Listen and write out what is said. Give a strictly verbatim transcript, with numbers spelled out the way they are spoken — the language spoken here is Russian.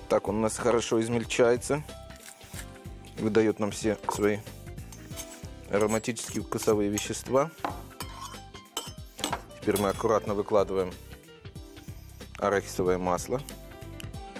Так он у нас хорошо измельчается. Выдает нам все свои ароматические вкусовые вещества. Теперь мы аккуратно выкладываем арахисовое масло.